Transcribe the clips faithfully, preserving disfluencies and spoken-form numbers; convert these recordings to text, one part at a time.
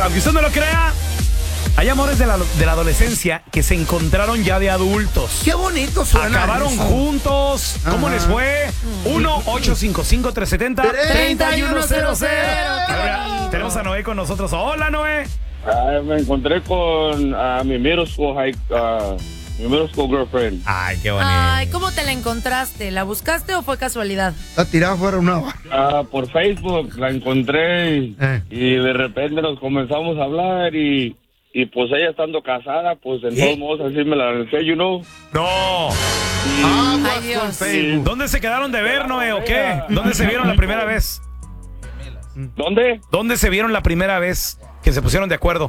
aunque usted no lo crea, hay amores de la, de la adolescencia que se encontraron ya de adultos. Qué bonito suena. Acabaron eso. juntos. ¿Cómo Ajá. les fue? uno ocho cinco cinco, tres siete cero, tres uno cero cero. Tenemos a Noé con nosotros. Hola, Noé. Ah, me encontré con uh, mi middle school high, uh, mi middle school girlfriend. Ay, qué bonito. Ay, ¿cómo te la encontraste? ¿La buscaste o fue casualidad? La tirada fuera una. Uh, por Facebook la encontré y, Eh. y de repente nos comenzamos a hablar y, y pues ella estando casada, pues en ¿Qué? todos modos así me la lancé, you know. No. Ah, Ay, con Dios. Facebook. ¿Dónde se quedaron de ver, Noé, o qué? ¿Dónde se vieron la primera vez? ¿Dónde? ¿Dónde se vieron la primera vez que se pusieron de acuerdo?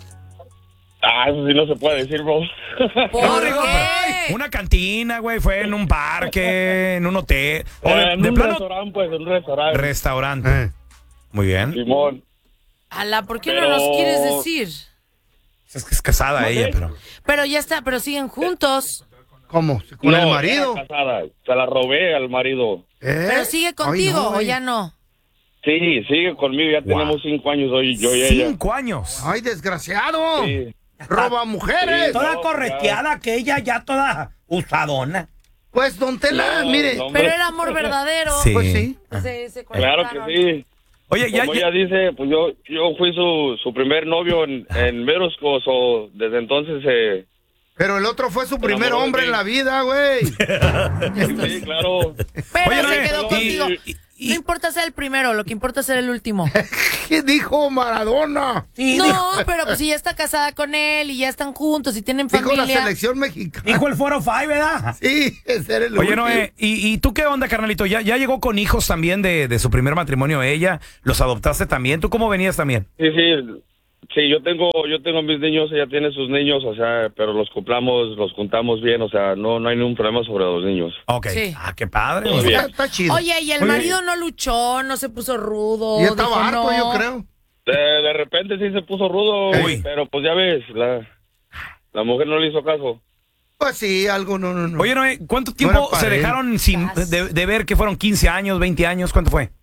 Ah, eso sí no se puede decir, bro. ¿Por digo, qué? Una cantina, güey, fue en un parque, en un hotel. O de, Eh, en de un plano, restaurante, pues, en un restaurante. restaurante. Eh. Muy bien. Simón. Ala, ¿por qué Pero- no nos quieres decir? Es que es casada ella, pero... Pero ya está, pero siguen juntos. ¿Cómo? ¿Con No, el marido? era casada. Se la robé al marido. ¿Eh? ¿Pero sigue contigo Ay, no, o güey. ya no? Sí, sigue conmigo. Ya Wow. tenemos cinco años hoy, yo y ella. Cinco años. Ay, desgraciado. Sí. Roba mujeres. Sí. Toda No, correteada, que ella ya toda usadona. Pues, don Tela, No, mire. no, hombre. Pero era amor verdadero. Sí. Pues sí. Se, se Claro conectaron. que sí. Oye, ya, Como ya- ella dice, pues yo yo fui su, su primer novio en, en Verosco, so desde entonces eh, Pero el otro fue su primer enamoró de hombre mí. en la vida, güey. sí, claro. Pero Oye, se Noé, quedó y- contigo. y- No importa ser el primero, lo que importa es ser el último. ¿Qué dijo Maradona? Sí, No, dijo, pero pues si ya está casada con él y ya están juntos y tienen Dijo la familia. selección mexicana. dijo el Foro Five, ¿verdad? Sí, ese era el Oye, último. Noé, ¿y, y tú qué onda, carnalito? ¿Ya, ya llegó con hijos también de, de su primer matrimonio ella? ¿Los adoptaste también? ¿Tú cómo venías también? Sí, sí. Sí, yo tengo yo tengo mis niños, ella tiene sus niños, o sea, pero los compramos, los juntamos bien, o sea, no no hay ningún problema sobre los niños. Ok. Sí. Ah, qué padre. Muy güey. bien. Está, está chido. Oye, y el Oye. marido no luchó, no se puso rudo. y estaba dijo harto, no. yo creo. De, de repente sí se puso rudo, Uy. pero pues ya ves, la, la mujer no le hizo caso. Pues sí, algo no, no, no. Oye, Noé, ¿cuánto No tiempo era para se él. dejaron sin de, de ver que fueron quince años, veinte años? ¿Cuánto fue?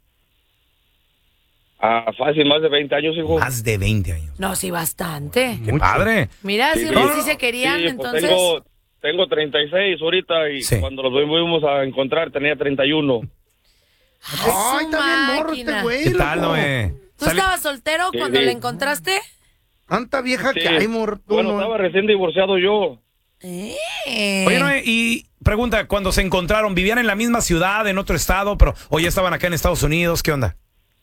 Ah, fácil, más de veinte años, hijo. Más de veinte años. No, sí, bastante. Qué padre. Mira, Sí, si sí. sí, sí se querían, Sí, pues entonces. tengo, tengo treinta y seis ahorita y Sí. cuando los fuimos a encontrar tenía treinta y uno. Ay, su está bien morro máquina. este güey. ¿Qué tal, loco. Noé? ¿Tú Sali- estabas soltero Sí, cuando sí. la encontraste? Tanta vieja Sí. que hay, morro. tú, Bueno, no. estaba recién divorciado yo. Eh. Oye, Noé, y pregunta, cuando se encontraron, ¿vivían en la misma ciudad, en otro estado, pero o ya estaban acá en Estados Unidos? ¿Qué onda?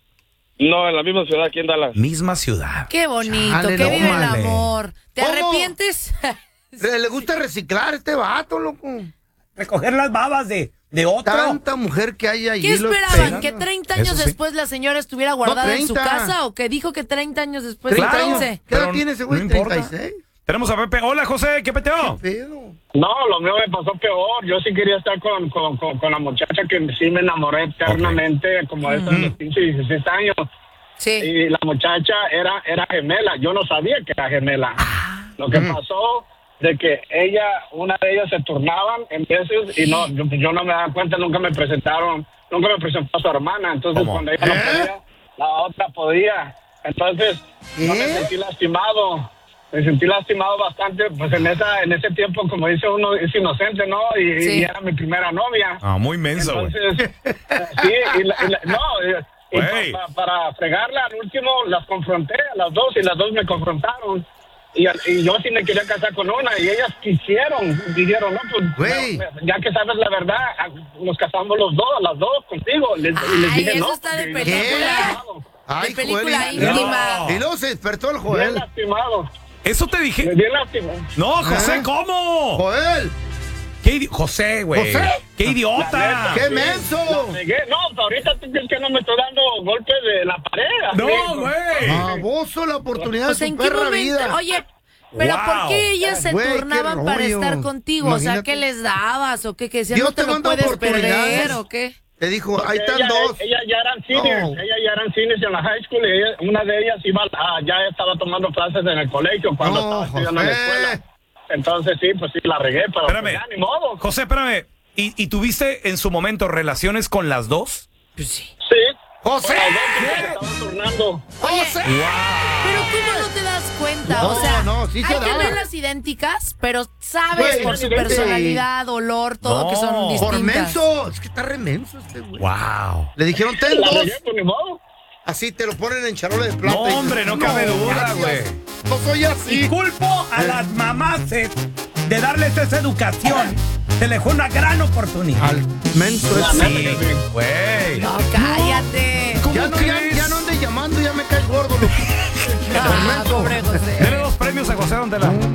No, en la misma ciudad, aquí en Dallas. Misma ciudad. Qué bonito, Chale, que no, vive el vale. amor. ¿Te ¿Cómo? arrepientes? Le, le gusta reciclar este vato, loco. Recoger las babas de, de otro. Tanta mujer que hay allí. ¿Qué lo esperaban? esperan. ¿Que treinta años Eso sí. después la señora estuviera guardada en su treinta. casa? ¿O que dijo que treinta años después de Claro. quince? ¿Qué edad Pero tiene ese güey? no importa. ¿treinta y seis? Tenemos a Pepe. Hola, José, ¿qué peteo? Pedo. No, lo mío me pasó peor. Yo sí quería estar con, con, con, con la muchacha que sí me enamoré eternamente, como de esos quince, dieciséis años. Sí. Y la muchacha era, era gemela. Yo no sabía que era gemela. Lo que pasó de que ella, una de ellas se turnaban en veces y no, yo, yo no me daba cuenta, nunca me presentaron, nunca me presentó a su hermana. Entonces ¿Cómo? cuando ella no ¿Eh? podía, la otra podía. Entonces yo me ¿Eh? sentí lastimado. Me sentí lastimado bastante, pues en esa en ese tiempo, como dice uno, es inocente, ¿no? Y, Sí. y era mi primera novia. Ah, muy menso, güey. Entonces, sí, y la- y la- no, y, y Güey. pa- pa- para fregarla, al último las confronté a las dos y las dos me confrontaron. Y, al- y yo sí me quería casar con una y ellas quisieron, dijeron, no, pues Güey. me- me- ya que sabes la verdad, a- nos casamos los dos, las dos contigo. Les, y les Ay, dije, eso no, está de porque- película. Ay, De película Joel, y- íntima. Y luego se despertó el Bien Joel. lastimado, Eso te dije. bien lastimado. No, José, ¿Eh? ¿cómo? Joel, ¿Qué idi- José, güey. ¿José? ¡Qué idiota! ¡qué Sí, menso! la regué. No, pues ahorita tú crees que no me estoy dando golpes de la pared. así, No, pues, güey. Baboso la oportunidad Pues de en su qué perra momento. vida. Oye, pero Wow. ¿por qué ellas se Güey, qué turnaban para rollo. estar contigo? O sea, Imagínate. ¿qué les dabas? ¿O qué? Que decían, Dios no te te lo manda puedes oportunidades. perder, ¿o qué? Te dijo, ahí Porque están ella- dos. Ellas ya eran seniors, No. ellas ya eran seniors en la high school y ella- una de ellas iba, a- ya estaba tomando clases en el colegio cuando No, estaba estudiando en la José. escuela. Entonces sí, pues sí, la regué, pero pues, Espérame. ya ni modo. José, espérame. ¿Y, ¿Y tuviste en su momento relaciones con las dos? Pues sí. Sí, ¡José! Con las dos porque se estaban turnando. Oye, ¡José! pero ¿cómo no te das cuenta? No, o sea, no, sí se hay que da. verlas idénticas, pero sabes Güey, por su evidente. personalidad, olor, todo No, que son por distintas. Por menso. Es que está remenso este güey. Wow. Le dijeron, ten La dos. regué, pues, ni modo. Así te lo ponen en charola de plata. No, y dices, hombre, no cabe duda, gracias. güey. No soy Y así. culpo a las mamás de, de darles esa educación. Se les fue una gran oportunidad. Al menso La ese. neta que sí. Güey. No, cállate. ¿Cómo Ya no, ya, crees? ya no andes llamando, ya me caes gordo, loco. No, pobre José. Dele dos premios a José Don Tela.